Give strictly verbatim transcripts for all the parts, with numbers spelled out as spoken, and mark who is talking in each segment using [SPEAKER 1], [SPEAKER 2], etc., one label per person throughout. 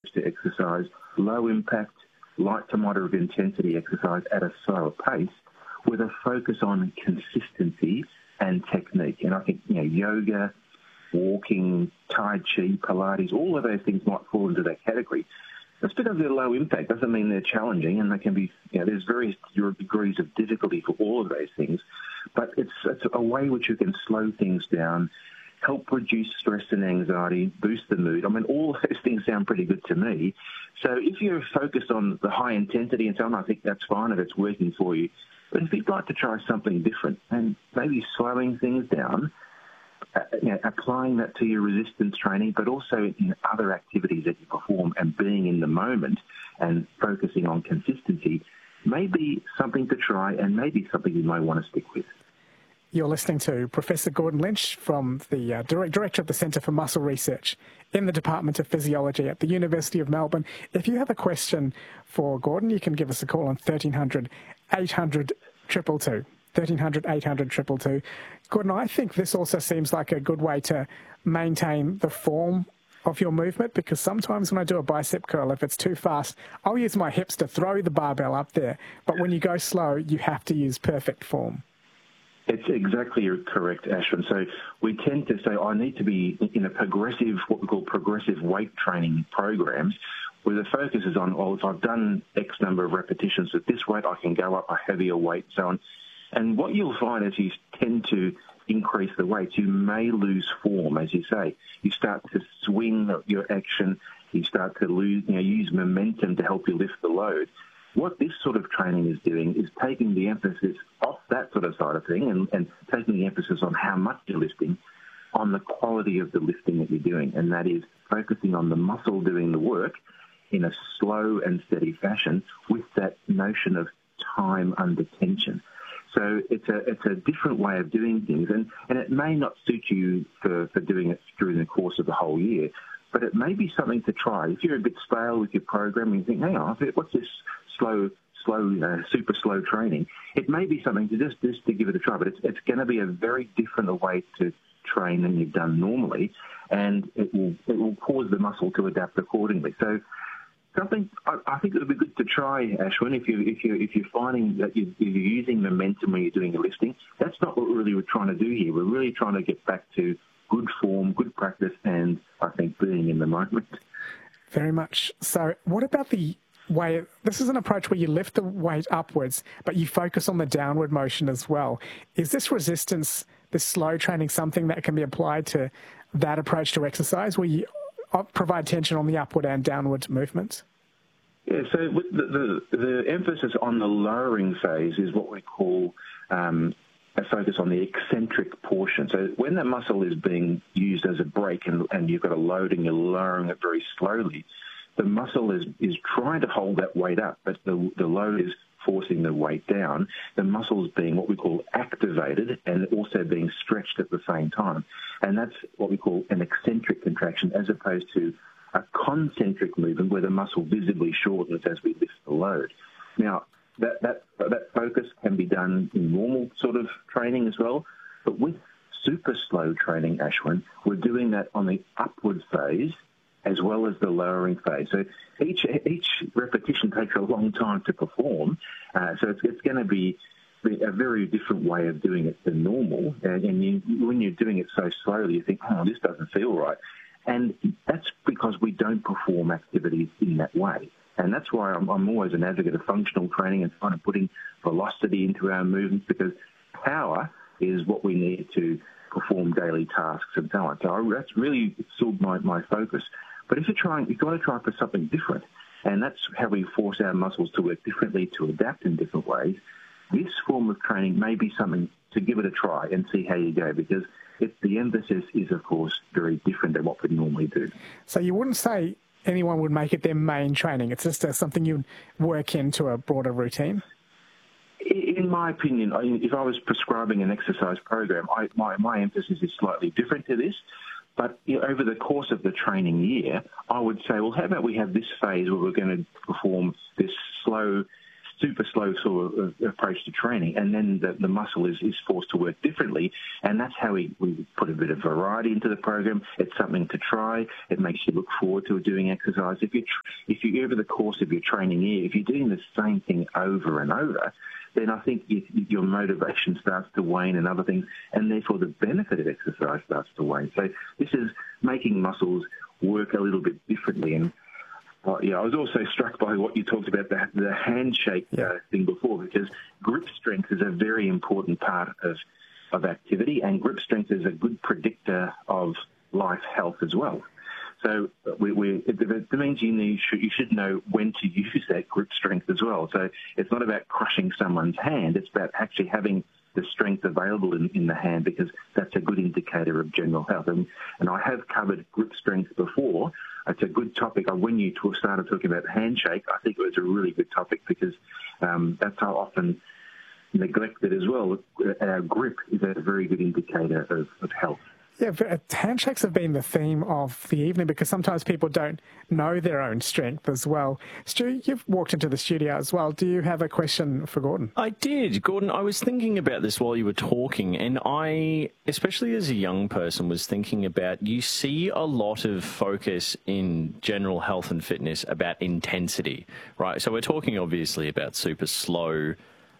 [SPEAKER 1] to exercise, low impact, light to moderate intensity exercise at a slower pace with a focus on consistency and technique. And I think, you know, yoga, walking, Tai Chi, Pilates, all of those things might fall into that category. That's because they're low impact. Doesn't mean they're challenging, and they can be, you know, there's various degrees of difficulty for all of those things. But it's, it's a way which you can slow things down, help reduce stress and anxiety, boost the mood. I mean, all those things sound pretty good to me. So if you're focused on the high intensity and so on, I think that's fine if it's working for you. But if you'd like to try something different and maybe slowing things down, uh, you know, applying that to your resistance training, but also in other activities that you perform and being in the moment and focusing on consistency, may be something to try and maybe something you might want to stick with.
[SPEAKER 2] You're listening to Professor Gordon Lynch from the uh, direct, Director of the Centre for Muscle Research in the Department of Physiology at the University of Melbourne. If you have a question for Gordon, you can give us a call on thirteen hundred, eight hundred, two two two. thirteen hundred, eight hundred, two two two. Gordon, I think this also seems like a good way to maintain the form of your movement, because sometimes when I do a bicep curl, if it's too fast, I'll use my hips to throw the barbell up there. But when you go slow, you have to use perfect form.
[SPEAKER 1] It's exactly correct, Ashwin. So we tend to say, I need to be in a progressive, what we call progressive weight training programs, where the focus is on, well, if I've done X number of repetitions at this weight, I can go up a heavier weight, so on. And what you'll find as you tend to increase the weight, you may lose form, as you say. You start to swing your action, you start to lose, you know, use momentum to help you lift the load. What this sort of training is doing is taking the emphasis off that sort of side of thing and, and taking the emphasis on how much you're lifting, on the quality of the lifting that you're doing, and that is focusing on the muscle doing the work in a slow and steady fashion with that notion of time under tension. So it's a it's a different way of doing things, and, and it may not suit you for, for doing it during the course of the whole year, but it may be something to try. If you're a bit stale with your program and you think, hang on, what's this slow, slow, uh, super slow training? It may be something to just, just to give it a try, but it's, it's going to be a very different way to train than you've done normally, and it will it will cause the muscle to adapt accordingly. So something I, I think it would be good to try, Ashwin, if you if you if you're finding that you, you're using momentum when you're doing your lifting. That's not what really we're trying to do here. We're really trying to get back to good form, good practice, and I think being in the moment.
[SPEAKER 2] Very much. So what about the way, this is an approach where you lift the weight upwards, but you focus on the downward motion as well. Is this resistance, this slow training, something that can be applied to that approach to exercise, where you provide tension on the upward and downward movements?
[SPEAKER 1] Yeah, so with the, the, the emphasis on the lowering phase is what we call um, a focus on the eccentric portion. So when the muscle is being used as a brake and, and you've got a load and you're lowering it very slowly, the muscle is, is trying to hold that weight up, but the, the load is forcing the weight down. The muscle is being what we call activated and also being stretched at the same time. And that's what we call an eccentric contraction, as opposed to a concentric movement where the muscle visibly shortens as we lift the load. Now, that, that, that focus can be done in normal sort of training as well, but with super slow training, Ashwin, we're doing that on the upward phase as well as the lowering phase. So each each repetition takes a long time to perform, uh, so it's, it's going to be a very different way of doing it than normal. And, and you, when you're doing it so slowly, you think, oh, this doesn't feel right. And that's because we don't perform activities in that way. And that's why I'm, I'm always an advocate of functional training and kind of putting velocity into our movements, because power is what we need to perform daily tasks and so on. So I, that's really still my, my focus. But if you're trying, you've got to try for something different, and that's how we force our muscles to work differently, to adapt in different ways. This form of training may be something to give it a try and see how you go, because it, the emphasis is, of course, very different than what we normally do.
[SPEAKER 2] So you wouldn't say anyone would make it their main training. It's just uh, something you work into a broader routine?
[SPEAKER 1] In my opinion, if I was prescribing an exercise program, I, my, my emphasis is slightly different to this. But you know, over the course of the training year, I would say, well, how about we have this phase where we're going to perform this slow, super slow sort of approach to training, and then the, the muscle is, is forced to work differently. And that's how we, we put a bit of variety into the program. It's something to try. It makes you look forward to doing exercise. If you, if you over the course of your training year, if you're doing the same thing over and over, then I think you, your motivation starts to wane and other things, and therefore the benefit of exercise starts to wane. So this is making muscles work a little bit differently. And uh, yeah, I was also struck by what you talked about, the, the handshake uh, thing before, because grip strength is a very important part of, of activity, and grip strength is a good predictor of life health as well. So we, we, it, it means you, need, you should know when to use that grip strength as well. So it's not about crushing someone's hand. It's about actually having the strength available in, in the hand, because that's a good indicator of general health. And, and I have covered grip strength before. It's a good topic. When you started talking about handshake, I think it was a really good topic, because um, that's how often neglected as well. Our grip is a very good indicator of, of health.
[SPEAKER 2] Yeah, handshakes have been the theme of the evening, because sometimes people don't know their own strength as well. Stu, you've walked into the studio as well. Do you have a question for Gordon?
[SPEAKER 3] I did. Gordon, I was thinking about this while you were talking, and I, especially as a young person, was thinking about, you see a lot of focus in general health and fitness about intensity, right? So we're talking obviously about super slow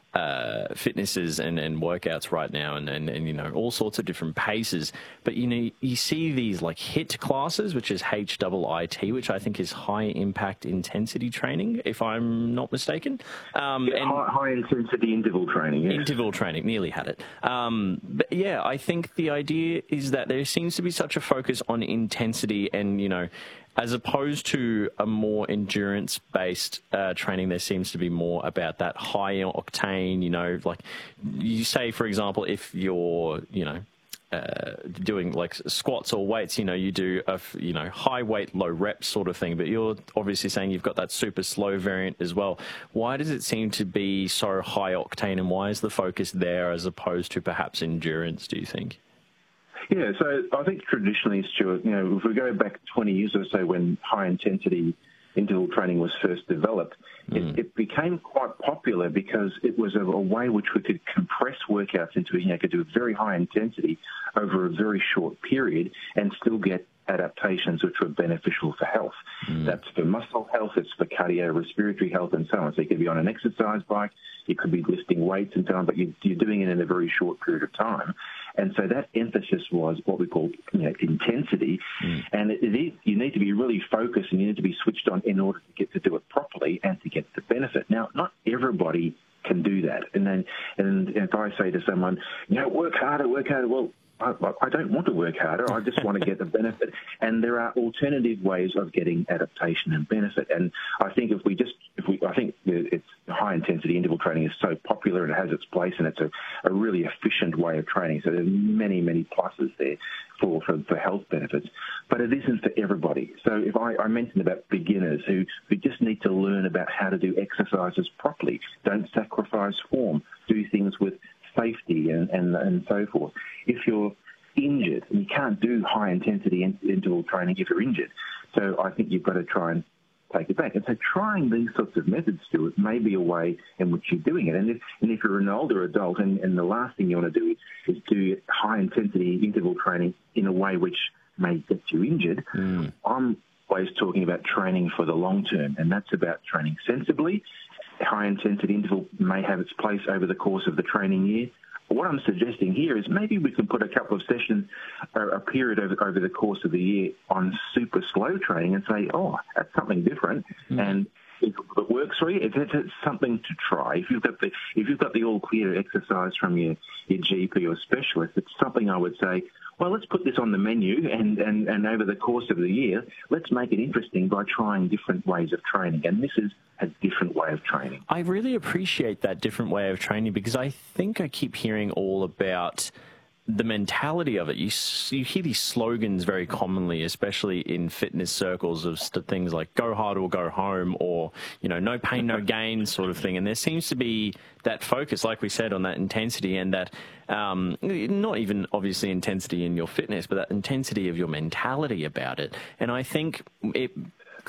[SPEAKER 3] uh, fitnesses and, and workouts right now, and, and, and, you know, all sorts of different paces. But, you know, you see these like HIIT classes, which is H I I T, which I think is high impact intensity training, if I'm not mistaken. Um,
[SPEAKER 1] yeah,
[SPEAKER 3] and
[SPEAKER 1] high, high intensity interval training. Yes.
[SPEAKER 3] Interval training, nearly had it. Um, but yeah, I think the idea is that there seems to be such a focus on intensity, and, you know, as opposed to a more endurance-based uh, training, there seems to be more about that high octane, you know, like you say, for example, if you're, you know, uh, doing like squats or weights, you know, you do a, you know, high weight, low reps sort of thing, but you're obviously saying you've got that super slow variant as well. Why does it seem to be so high octane, and why is the focus there as opposed to perhaps endurance, do you think?
[SPEAKER 1] Yeah, so I think traditionally, Stuart, you know, if we go back twenty years or so when high-intensity interval training was first developed, mm. it, it became quite popular because it was a, a way which we could compress workouts into, you know, could do very high intensity over a very short period and still get adaptations which were beneficial for health. Mm. That's for muscle health, it's for cardiorespiratory health, and so on. So you could be on an exercise bike, you could be lifting weights and so on, but you, you're doing it in a very short period of time. And so that emphasis was what we call, you know, intensity. Mm. And it, it is, you need to be really focused, and you need to be switched on in order to get to do it properly and to get the benefit. Now, not everybody can do that. And then, and if I say to someone, you know, work harder, work harder, well, I, I don't want to work harder. I just want to get the benefit. And there are alternative ways of getting adaptation and benefit. And I think if we just, if we, I think it's high intensity interval training is so popular and it has its place, and it's a, a really efficient way of training. So there's many, many pluses there for, for, for health benefits. But it isn't for everybody. So if I, I mentioned about beginners who, who just need to learn about how to do exercises properly, don't sacrifice form, do things with safety and, and, and so forth. If you're injured, and you can't do high-intensity interval training if you're injured, so I think you've got to try and take it back. And so trying these sorts of methods, Stuart, may be a way in which you're doing it. And if, and if you're an older adult, and, and the last thing you want to do is, is do high-intensity interval training in a way which may get you injured, mm. I'm always talking about training for the long term, and that's about training sensibly. High-intensity interval may have its place over the course of the training year. But what I'm suggesting here is maybe we can put a couple of sessions, or a period over, over the course of the year on super slow training and say, oh, that's something different. Mm. And if it works for you, it's, it's something to try. If you've got the if you've got the all clear exercise from your, your G P or specialist, it's something I would say, well, let's put this on the menu, and, and, and over the course of the year, let's make it interesting by trying different ways of training. And this is a different way of training.
[SPEAKER 3] I really appreciate that different way of training, because I think I keep hearing all about the mentality of it. You, you hear these slogans very commonly, especially in fitness circles, of st- things like go hard or go home, or, you know, no pain, no gain sort of thing. And there seems to be that focus, like we said, on that intensity, and that um, not even obviously intensity in your fitness, but that intensity of your mentality about it. And I think it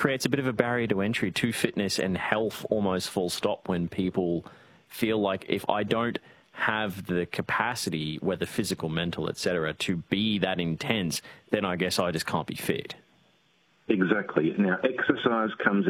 [SPEAKER 3] creates a bit of a barrier to entry to fitness and health, almost full stop, when people feel like if I don't have the capacity, whether physical, mental, et cetera, to be that intense, then I guess I just can't be fit.
[SPEAKER 1] Exactly. Now, exercise comes